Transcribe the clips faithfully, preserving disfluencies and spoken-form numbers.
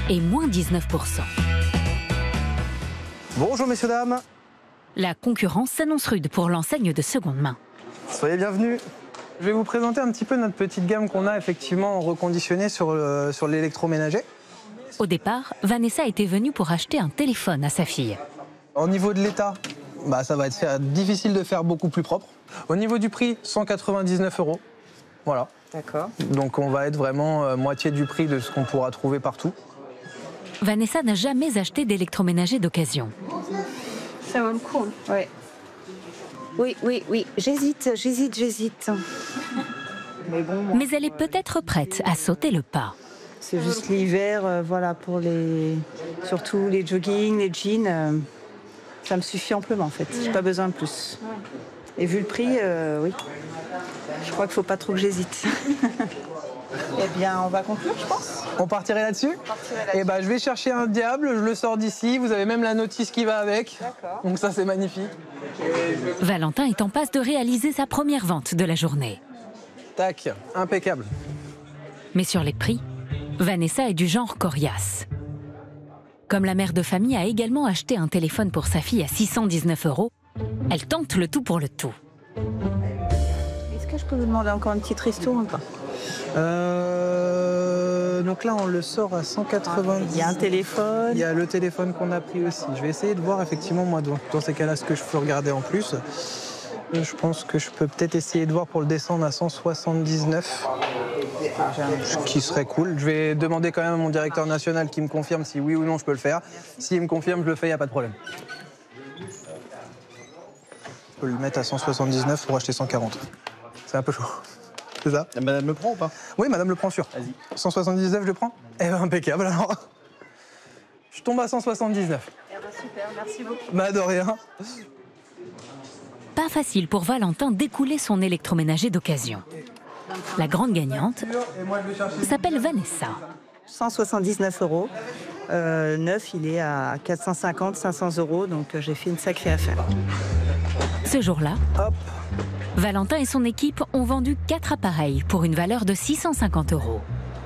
et moins dix-neuf pour cent. Bonjour messieurs, dames. La concurrence s'annonce rude pour l'enseigne de seconde main. Soyez bienvenus. Je vais vous présenter un petit peu notre petite gamme qu'on a effectivement reconditionnée sur, le, sur l'électroménager. Au départ, Vanessa était venue pour acheter un téléphone à sa fille. Au niveau de l'état, bah, ça va être difficile de faire beaucoup plus propre. Au niveau du prix, cent quatre-vingt-dix-neuf euros. Voilà. D'accord. Donc on va être vraiment euh, moitié du prix de ce qu'on pourra trouver partout. Vanessa n'a jamais acheté d'électroménager d'occasion. Ça vaut le coup. Oui. Oui, oui, oui. J'hésite, j'hésite, j'hésite. Mais bon. Moi, Mais elle est peut-être prête à sauter le pas. c'est juste l'hiver, euh, voilà, pour les. Surtout les joggings, les jeans. euh, Ça me suffit amplement en fait. J'ai pas besoin de plus. Et vu le prix, euh, oui. Je crois qu'il faut pas trop que j'hésite. Eh bien, on va conclure, je pense. On partirait là-dessus? partirait là-dessus. Eh ben, je vais chercher un diable, je le sors d'ici. Vous avez même la notice qui va avec. D'accord. Donc ça, c'est magnifique. Valentin est en passe de réaliser sa première vente de la journée. Tac, impeccable. Mais sur les prix, Vanessa est du genre coriace. Comme la mère de famille a également acheté un téléphone pour sa fille à six cent dix-neuf euros, elle tente le tout pour le tout. Est-ce que je peux vous demander encore une petite ristourne ou pas? Euh, donc là, on le sort à cent quatre-vingt-dix. Il y a un téléphone. Il y a le téléphone qu'on a pris aussi. Je vais essayer de voir effectivement, moi, dans, dans ces cas-là, ce que je peux regarder en plus. Euh, Je pense que je peux peut-être essayer de voir pour le descendre à cent soixante-dix-neuf. Ce qui serait cool. Je vais demander quand même à mon directeur national qui me confirme si oui ou non je peux le faire. S'il me confirme, je le fais, il n'y a pas de problème. Je peux le mettre à cent soixante-dix-neuf pour acheter cent quarante. C'est un peu chaud. C'est ça? Madame le prend ou pas? Oui, madame le prend sûr. Vas-y. cent soixante-dix-neuf, je le prends? Eh ben, impeccable alors. Je tombe à cent soixante-dix-neuf. Eh ben, super, merci beaucoup. Bah, de rien. Pas facile pour Valentin d'écouler son électroménager d'occasion. La grande gagnante s'appelle Vanessa. cent soixante-dix-neuf euros. Euh, neuf, il est à quatre cent cinquante, cinq cents euros, donc euh, j'ai fait une sacrée affaire. Ce jour-là, Hop. Valentin et son équipe ont vendu quatre appareils pour une valeur de six cent cinquante euros.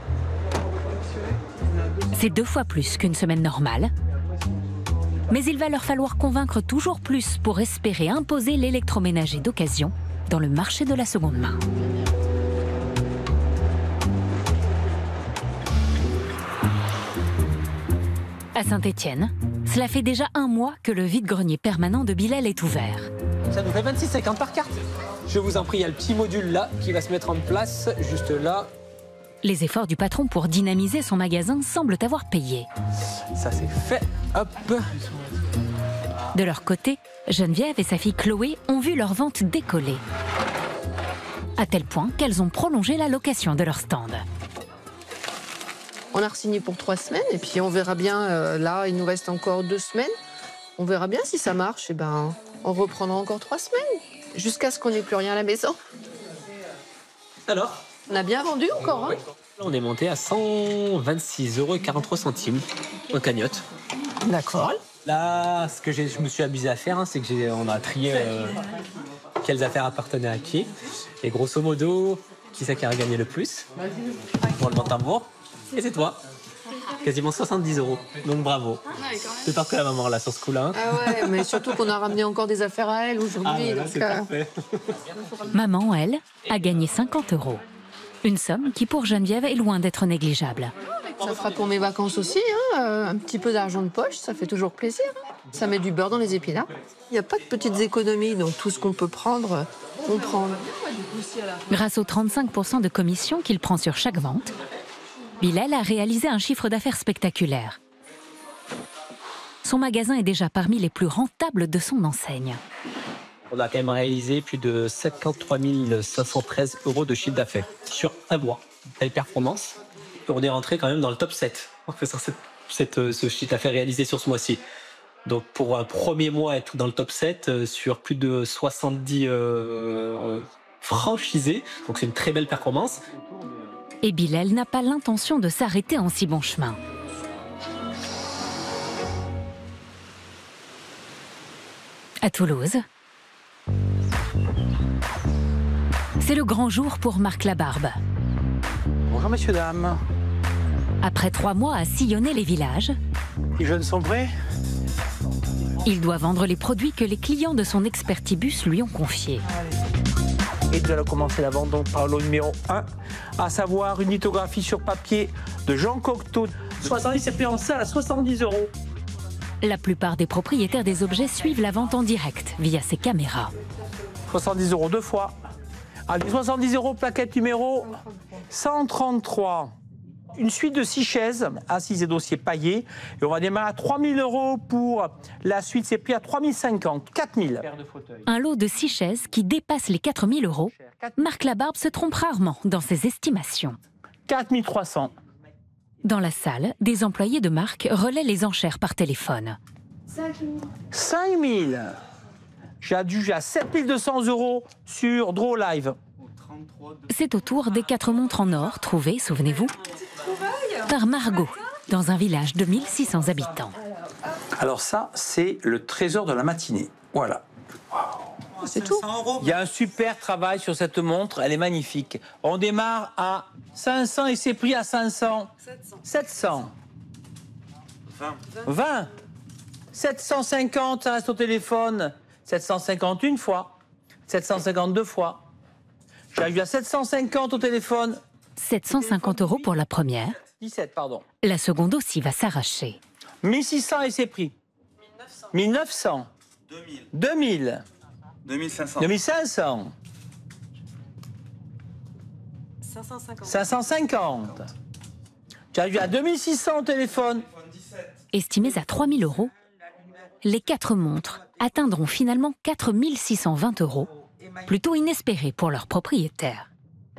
C'est deux fois plus qu'une semaine normale. Mais il va leur falloir convaincre toujours plus pour espérer imposer l'électroménager d'occasion dans le marché de la seconde main. À Saint-Étienne, cela fait déjà un mois que le vide-grenier permanent de Bilal est ouvert. Ça nous fait vingt-six cinquante par carte. Je vous en prie, il y a le petit module là qui va se mettre en place, juste là. Les efforts du patron pour dynamiser son magasin semblent avoir payé. Ça c'est fait. Hop. De leur côté, Geneviève et sa fille Chloé ont vu leur vente décoller. À tel point qu'elles ont prolongé la location de leur stand. On a re-signé pour trois semaines et puis on verra bien. Euh, là, il nous reste encore deux semaines. On verra bien si ça marche. Et ben, on reprendra encore trois semaines jusqu'à ce qu'on n'ait plus rien à la maison. Alors, On a bien vendu encore. Hein. là, on est monté à cent vingt-six euros quarante-trois centimes en cagnotte. D'accord. Là, ce que j'ai- je me suis amusé à faire, hein, c'est que j'ai, on a trié euh, quelles affaires appartenaient à qui. Et grosso modo, qui c'est qui a gagné le plus? Pour le tambour. Et c'est toi. Quasiment soixante-dix euros. Donc bravo. C'est pas que la maman là sur ce coup-là. Hein. Ah ouais, mais surtout qu'on a ramené encore des affaires à elle aujourd'hui. Ah, voilà, donc, c'est euh, parfait. Maman, elle, a gagné cinquante euros. Une somme qui, pour Geneviève, est loin d'être négligeable. ça fera pour mes vacances aussi. Hein, euh, un petit peu d'argent de poche, ça fait toujours plaisir. Hein. Ça met du beurre dans les épinards. Il n'y a pas de petites économies, donc tout ce qu'on peut prendre, on prend. Grâce aux trente-cinq pour cent de commission qu'il prend sur chaque vente, Bilal a réalisé un chiffre d'affaires spectaculaire. Son magasin est déjà parmi les plus rentables de son enseigne. On a quand même réalisé plus de cinquante-trois mille cinq cent treize euros de chiffre d'affaires sur un mois. Belle performance. On est rentré quand même dans le top sept en faisant cette, cette, ce chiffre d'affaires réalisé sur ce mois-ci. Donc pour un premier mois, être dans le top sept euh, sur plus de soixante-dix euh, euh, franchisés, donc c'est une très belle performance. Et Bilal n'a pas l'intention de s'arrêter en si bon chemin. À Toulouse, c'est le grand jour pour Marc Labarbe. Bonjour messieurs, dames. Après trois mois à sillonner les villages, les jeunes sont prêts? il doit vendre les produits que les clients de son Expertibus lui ont confiés. Et nous allons commencer la vente donc par le numéro un, à savoir une lithographie sur papier de Jean Cocteau. soixante-dix, c'est pris en salle à soixante-dix euros. La plupart des propriétaires des objets suivent la vente en direct via ces caméras. soixante-dix euros deux fois. Avec soixante-dix euros, plaquette numéro cent trente-trois. Une suite de six chaises, assises et dossiers paillés. Et on va démarrer à trois mille euros pour la suite. C'est pris à trois mille cinquante, quatre mille. Un lot de six chaises qui dépasse les quatre mille euros. Marc Labarbe se trompe rarement dans ses estimations. quatre mille trois cents. Dans la salle, des employés de Marc relaient les enchères par téléphone. cinq mille. J'ai adjugé à sept mille deux cents euros sur Draw Live. C'est au tour des quatre montres en or trouvées, souvenez-vous, par Margot, dans un village de mille six cents habitants. Alors ça, c'est le trésor de la matinée. Voilà. C'est tout. Il y a un super travail sur cette montre, elle est magnifique. On démarre à cinq cents et c'est pris à cinq cents. sept cents. vingt. vingt. sept cent cinquante, ça reste au téléphone. sept cent cinquante une fois. sept cent cinquante deux fois. J'ai eu à sept cent cinquante au téléphone. sept cent cinquante euros pour la première. dix-sept, pardon. La seconde aussi va s'arracher. mille six cents et c'est pris. mille neuf cents. deux mille. deux mille cinq cents. deux mille cinq cents. cinq cent cinquante. J'ai eu à deux mille six cents au téléphone. Estimées à trois mille euros, les quatre montres atteindront finalement quatre mille six cent vingt euros, plutôt inespéré pour leur propriétaire.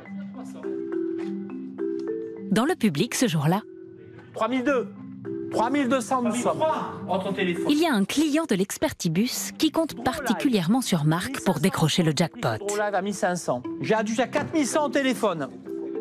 Dans le public ce jour-là, trois mille deux. trois mille deux cents nous sommes. il y a un client de l'Expertibus qui compte particulièrement sur Marc pour décrocher le jackpot. À mille cinq cents. J'ai adjugé à quatre mille cent au téléphone.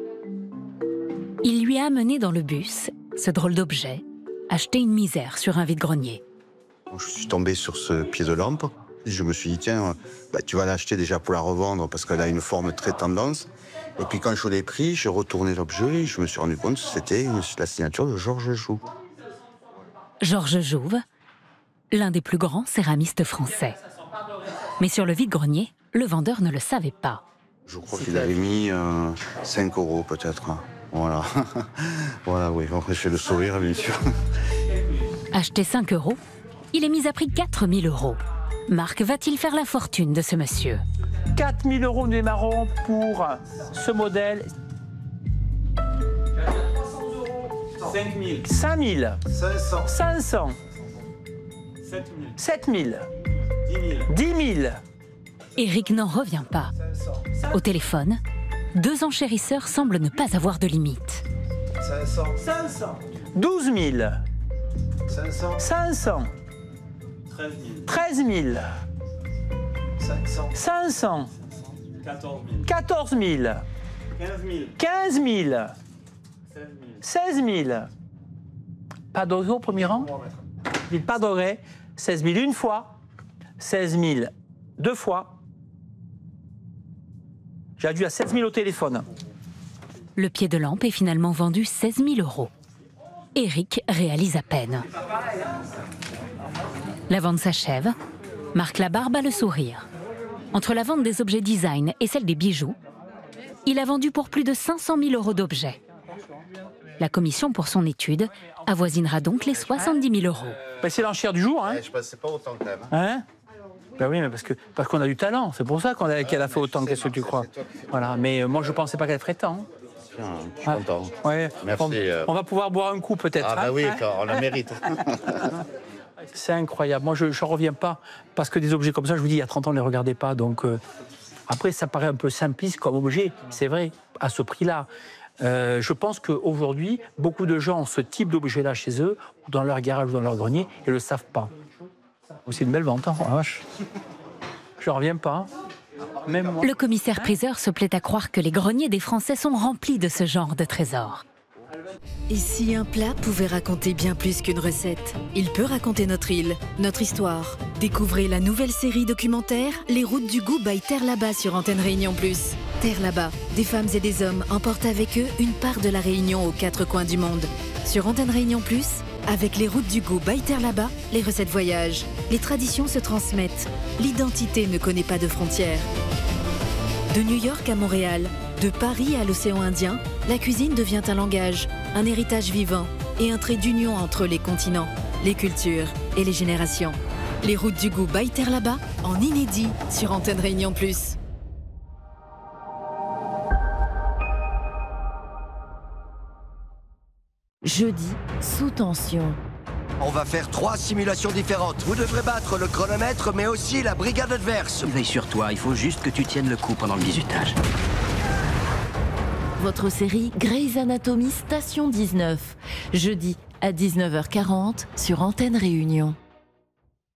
Il lui a amené dans le bus ce drôle d'objet, acheté une misère sur un vide-grenier. Je suis tombé sur ce pied de lampe. Je me suis dit, tiens, bah, tu vas l'acheter déjà pour la revendre parce qu'elle a une forme très tendance. Et puis quand je l'ai pris, j'ai retourné l'objet et je me suis rendu compte que c'était la signature de Georges Jouve. Georges Jouve, l'un des plus grands céramistes français. Mais sur le vide-grenier, le vendeur ne le savait pas. Je crois qu'il avait mis euh, cinq euros peut-être. Voilà. Voilà, oui. Après, je fais le sourire, bien sûr. Acheté cinq euros, il est mis à prix quatre mille euros. Marc va-t-il faire la fortune de ce monsieur? quatre mille euros nous démarrons pour ce modèle. cinq mille. cinq mille. cinq cents. cinq cents. sept mille. sept mille. dix mille. dix mille. Éric n'en revient pas. Au téléphone, deux enchérisseurs semblent ne pas avoir de limite. cinq cents. cinq cents. douze mille. cinq cents. cinq cents. treize mille. treize mille. cinq cents. cinq cents. quatorze mille. quatorze mille. quinze mille. quinze mille. seize mille. seize mille. Pas doré au premier rang? Il pas doré. seize mille une fois. seize mille deux fois. J'ai dû à seize mille au téléphone. Le pied de lampe est finalement vendu seize mille euros. Éric réalise à peine. La vente s'achève. Marc Labarbe a le sourire. Entre la vente des objets design et celle des bijoux, il a vendu pour plus de cinq cent mille euros d'objets. La commission pour son étude avoisinera donc les soixante-dix mille euros. Ben, c'est l'enchère du jour, hein? Ouais, je pensais pas autant quand même. Hein? Ben oui, mais parce que parce qu'on a du talent. C'est pour ça qu'on a, qu'elle a fait autant. Qu'est-ce que tu crois? Voilà. Mais euh, moi, je pensais pas qu'elle ferait tant. Tiens, je suis content. Ouais. Merci, On, euh. on va pouvoir boire un coup peut-être. Ah bah hein? oui, Hein? car on la mérite. C'est incroyable. Moi, je ne reviens pas. Parce que des objets comme ça, je vous dis, il y a trente ans, on ne les regardait pas. Donc, euh, après, ça paraît un peu simpliste comme objet. C'est vrai, à ce prix-là. Euh, je pense qu'aujourd'hui, beaucoup de gens ont ce type d'objet-là chez eux, ou dans leur garage ou dans leur grenier, et ne le savent pas. C'est une belle vente, hein, oh, vache. Je ne reviens pas. Même moi. Le commissaire-priseur se plaît à croire que les greniers des Français sont remplis de ce genre de trésors. Et si un plat pouvait raconter bien plus qu'une recette? Il peut raconter notre île, notre histoire. Découvrez la nouvelle série documentaire Les routes du goût by Terre là-bas sur Antenne Réunion Plus. Terre là-bas, des femmes et des hommes emportent avec eux une part de la Réunion aux quatre coins du monde. Sur Antenne Réunion Plus, avec les routes du goût by Terre là-bas, les recettes voyagent. Les traditions se transmettent. L'identité ne connaît pas de frontières. De New York à Montréal, de Paris à l'océan Indien, la cuisine devient un langage, un héritage vivant et un trait d'union entre les continents, les cultures et les générations. Les routes du goût by Terre là-bas, en inédit sur Antenne Réunion Plus. Jeudi, sous tension. On va faire trois simulations différentes. Vous devrez battre le chronomètre, mais aussi la brigade adverse. Veille sur toi, il faut juste que tu tiennes le coup pendant le bizutage. Votre série Grey's Anatomy Station dix-neuf. Jeudi à dix-neuf heures quarante sur Antenne Réunion.